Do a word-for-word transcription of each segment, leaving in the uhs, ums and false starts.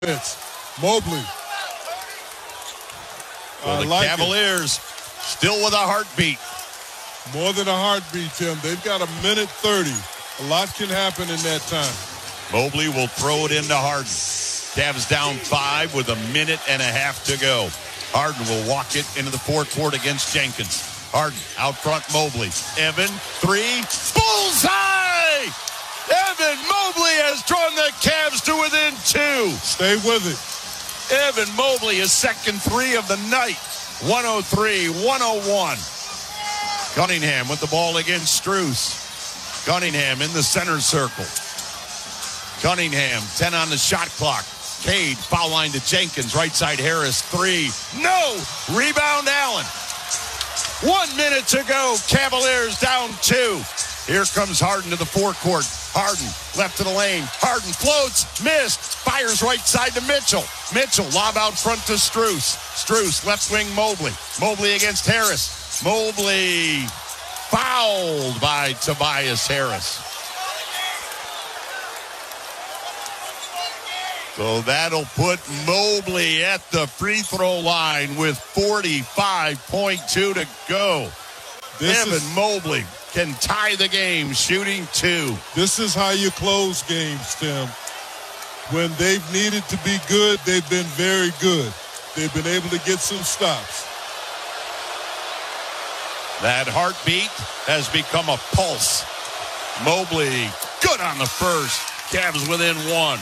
It's Mobley. Well, I the like Cavaliers it. still with a heartbeat. More than a heartbeat, Tim. They've got a minute thirty. A lot can happen in that time. Mobley will throw it into Harden. Cavs down five with a minute and a half to go. Harden will walk it into the forecourt against Jenkins. Harden out front, Mobley. Evan, three, bullseye! Evan Mobley has drawn the Cavs to within two. Stay with it. Evan Mobley, his second three of the night. one oh three one oh one. Cunningham with the ball against Strus. Cunningham in the center circle. Cunningham, ten on the shot clock. Cade, foul line to Jenkins. Right side, Harris, three. No! Rebound, Allen. One minute to go. Cavaliers down two. Here comes Harden to the forecourt. Harden, left to the lane. Harden floats, missed. Fires right side to Mitchell. Mitchell, lob out front to Strus. Strus, left wing, Mobley. Mobley against Harris. Mobley fouled by Tobias Harris. So that'll put Mobley at the free throw line with forty-five point two to go. This Evan is, Mobley can tie the game, shooting two. This is how you close games, Tim. When they've needed to be good, they've been very good. They've been able to get some stops. That heartbeat has become a pulse. Mobley, good on the first. Cavs within one.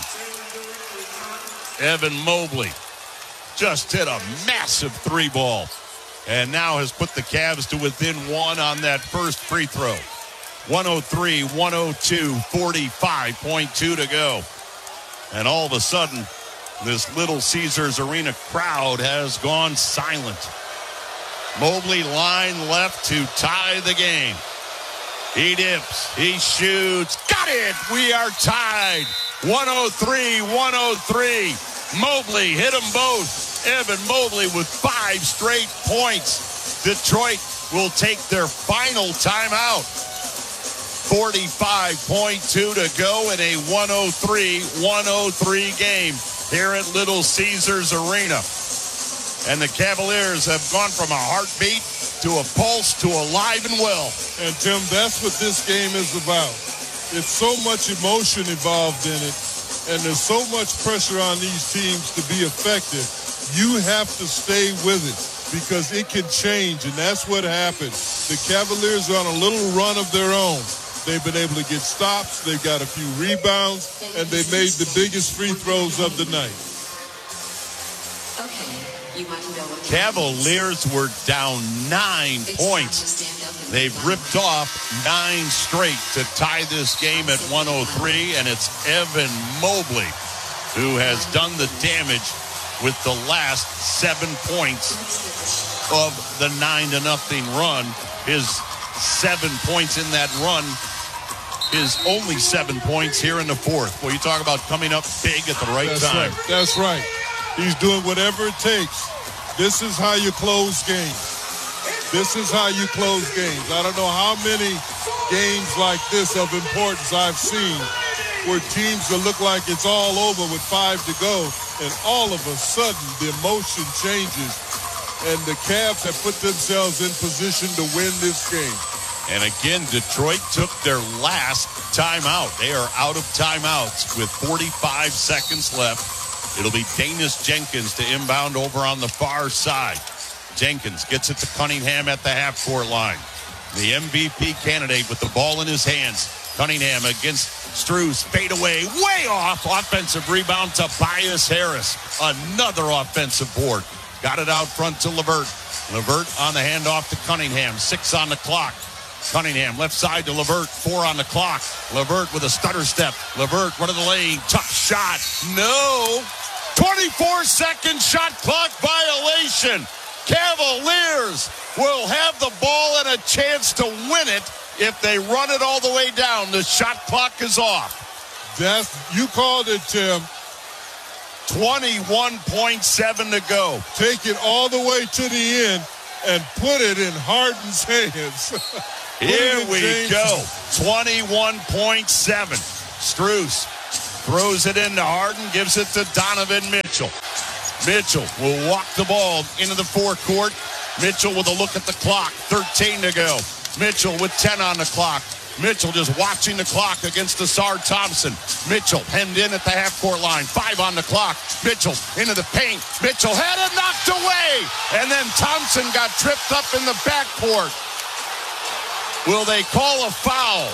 Evan Mobley just hit a massive three ball and now has put the Cavs to within one on that first free throw. one oh three one oh two, forty-five point two to go. And all of a sudden, this Little Caesars Arena crowd has gone silent. Mobley line left to tie the game. He dips, he shoots, got it! We are tied. one oh three one oh three. Mobley hit them both. Evan Mobley with five straight points. Detroit will take their final timeout. forty-five point two to go in a one oh three one oh three game here at Little Caesars Arena. And the Cavaliers have gone from a heartbeat to a pulse to alive and well. And, Tim, that's what this game is about. It's so much emotion involved in it, and there's so much pressure on these teams to be effective. You have to stay with it because it can change, and that's what happened. The Cavaliers are on a little run of their own. They've been able to get stops, they've got a few rebounds, and they made the biggest free throws of the night. Cavaliers were down nine points. They've ripped off nine straight to tie this game at one oh three, and it's Evan Mobley who has done the damage with the last seven points of the nine to nothing run. His seven points in that run is only seven points here in the fourth. Well, you talk about coming up big at the right That's time. Right. That's right. He's doing whatever it takes. This is how you close games. This is how you close games. I don't know how many games like this of importance I've seen where teams will look like it's all over with five to go, and all of a sudden the emotion changes, and the Cavs have put themselves in position to win this game. And again, Detroit took their last timeout. They are out of timeouts with forty-five seconds left. It'll be Danis Jenkins to inbound over on the far side. Jenkins gets it to Cunningham at the half-court line. The M V P candidate with the ball in his hands. Cunningham against Strus. Fade away, way off. Offensive rebound to Tobias Harris. Another offensive board. Got it out front to LeVert. LeVert on the handoff to Cunningham. Six on the clock. Cunningham left side to LeVert. Four on the clock. LeVert with a stutter step. LeVert, run of the lane. Tough shot. No. twenty-four second shot clock violation. Cavaliers will have the ball and a chance to win it if they run it all the way down. The shot clock is off. That's, you called it, Tim. twenty-one point seven to go. Take it all the way to the end and put it in Harden's hands. Here we James. go. twenty-one point seven. Strus Throws it into Harden, gives it to Donovan Mitchell. Mitchell will walk the ball into the forecourt. Mitchell with a look at the clock. thirteen to go. Mitchell with ten on the clock. Mitchell just watching the clock against Ausar Thompson. Mitchell hemmed in at the half-court line. Five on the clock. Mitchell into the paint. Mitchell had it knocked away. And then Thompson got tripped up in the backcourt. Will they call a foul?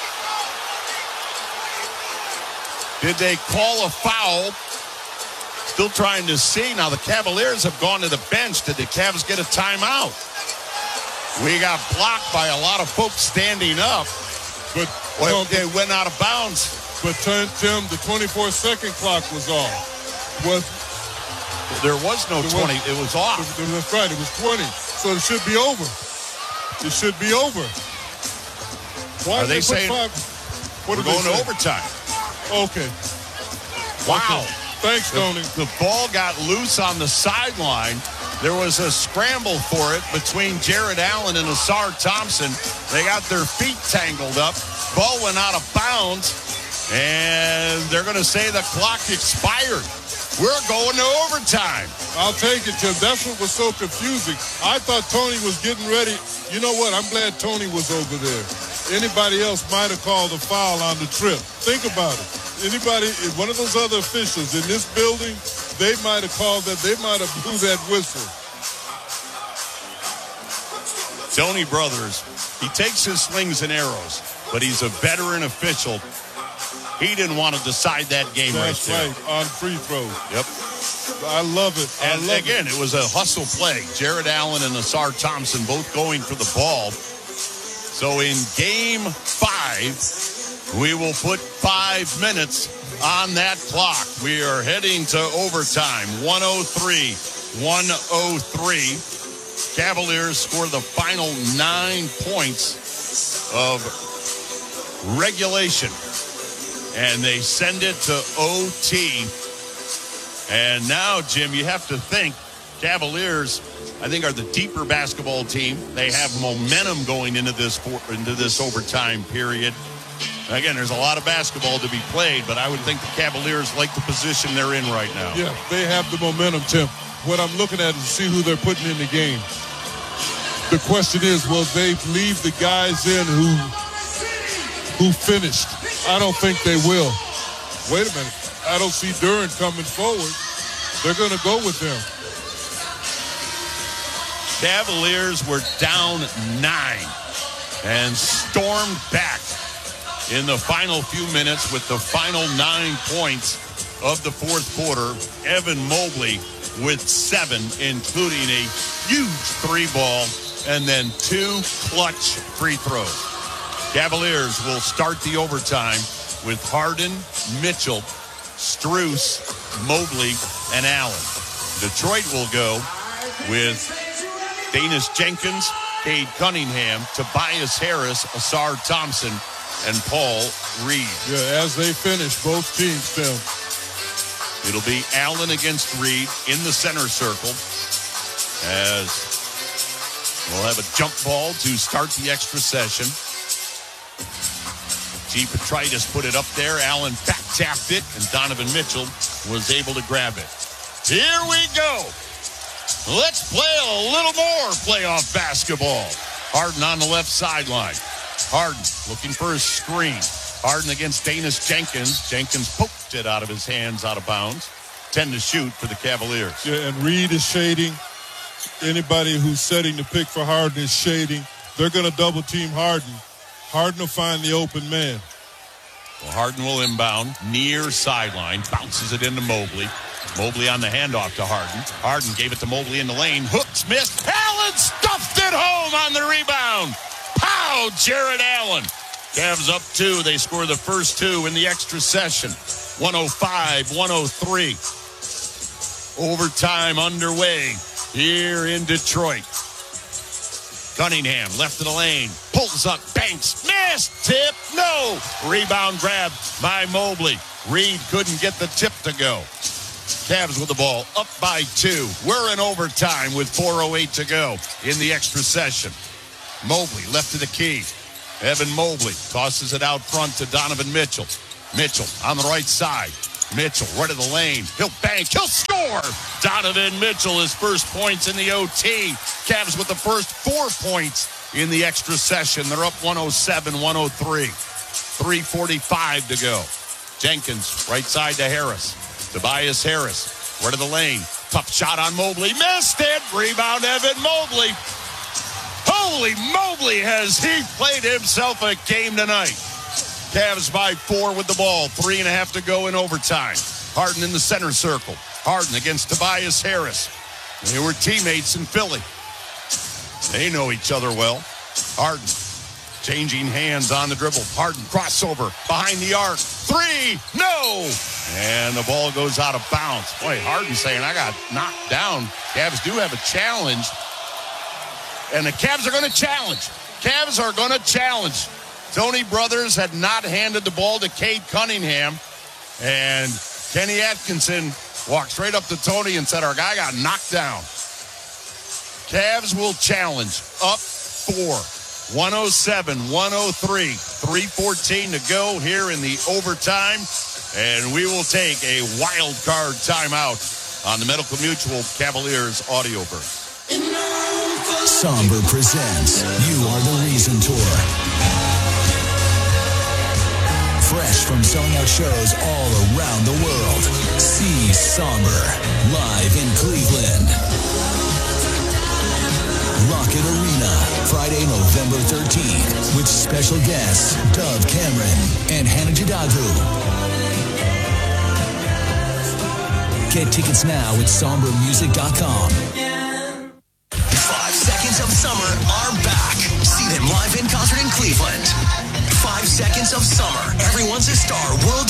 Did they call a foul? Still trying to see. Now the Cavaliers have gone to the bench. Did the Cavs get a timeout? We got blocked by a lot of folks standing up. But well, no, they went out of bounds. But Tim, the twenty-four second clock was off. Was there was no there twenty? Was, it was off. It, that's right. It was twenty. So it should be over. It should be over. Why Are they, they saying five? What we're are going they to saying? overtime? Okay. Wow. Okay. Thanks, Tony. The, the ball got loose on the sideline. There was a scramble for it between Jared Allen and Ausar Thompson. They got their feet tangled up. Ball went out of bounds, and they're going to say the clock expired. We're going to overtime. I'll take it, Tim. That's what was so confusing. I thought Tony was getting ready. You know what? I'm glad Tony was over there. Anybody else might have called a foul on the trip. Think about it. Anybody, one of those other officials in this building, they might have called that. They might have blew that whistle. Tony Brothers, he takes his slings and arrows, but he's a veteran official. He didn't want to decide that game. That's right there. right, on free throws. Yep. I love it. I And love again, it. it was a hustle play. Jared Allen and Ausar Thompson both going for the ball. So in game five, we will put five minutes on that clock. We are heading to overtime. one oh three, one oh three. Cavaliers score the final nine points of regulation. And they send it to O T. And now, Jim, you have to think Cavaliers, I think, are the deeper basketball team. They have momentum going into this into this overtime period. Again, there's a lot of basketball to be played, but I would think the Cavaliers like the position they're in right now. Yeah, they have the momentum, Tim. What I'm looking at is to see who they're putting in the game. The question is, will they leave the guys in who who finished? I don't think they will. Wait a minute. I don't see Duren coming forward. They're going to go with them. Cavaliers were down nine and stormed back in the final few minutes with the final nine points of the fourth quarter. Evan Mobley with seven, including a huge three ball and then two clutch free throws. Cavaliers will start the overtime with Harden, Mitchell, Strus, Mobley, and Allen. Detroit will go with Danis Jenkins, Cade Cunningham, Tobias Harris, Ausar Thompson, and Paul Reed. Yeah, as they finish, both teams, Tim. It'll be Allen against Reed in the center circle as we'll have a jump ball to start the extra session. G. Petritis put it up there. Allen back tapped it, and Donovan Mitchell was able to grab it. Here we go. Let's play a little more playoff basketball. Harden on the left sideline. Harden looking for a screen. Harden against Danis Jenkins. Jenkins poked it out of his hands, out of bounds. ten to shoot for the Cavaliers. Yeah, and Reed is shading. Anybody who's setting the pick for Harden is shading. They're going to double team Harden. Harden will find the open man. Well, Harden will inbound near sideline. Bounces it into Mobley. Mobley on the handoff to Harden. Harden gave it to Mobley in the lane. Hooks missed. Allen stuffed it home on the rebound. Pow! Jared Allen. Cavs up two. They score the first two in the extra session. one oh five, one oh three. Overtime underway here in Detroit. Cunningham left of the lane. Pulls up. Banks. Missed. Tip. No. Rebound grab by Mobley. Reed couldn't get the tip to go. Cavs with the ball up by two. We're in overtime with four oh eight to go in the extra session. Mobley left to the key. Evan Mobley tosses it out front to Donovan Mitchell. Mitchell on the right side. Mitchell, right of the lane. He'll bank. He'll score. Donovan Mitchell, his first points in the O T. Cavs with the first four points in the extra session. They're up one oh seven one oh three. three forty-five to go. Jenkins, right side to Harris. Tobias Harris, right of the lane. Tough shot on Mobley. Missed it. Rebound, Evan Mobley. Holy Mobley, has he played himself a game tonight. Cavs by four with the ball. Three and a half to go in overtime. Harden in the center circle. Harden against Tobias Harris. They were teammates in Philly. They know each other well. Harden changing hands on the dribble. Harden crossover behind the arc. Three, no! And the ball goes out of bounds. Boy, Harden saying, I got knocked down. Cavs do have a challenge. And the Cavs are going to challenge. Cavs are going to challenge. Tony Brothers had not handed the ball to Cade Cunningham. And Kenny Atkinson walked straight up to Tony and said, our guy got knocked down. Cavs will challenge. Up four. one oh seven one oh three. three fourteen to go here in the overtime. And we will take a wild card timeout on the Medical Mutual Cavaliers audio burst. Somber presents You Are the Reason Tour. Fresh from selling out shows all around the world. See Somber live in Cleveland. Rocket Arena, Friday, November thirteenth, with special guests Dove Cameron and Hannah Jadagu. Get tickets now at somber music dot com. Five Seconds of Summer are back. See them live in concert in Cleveland. Five Seconds of Summer. Everyone's a star. World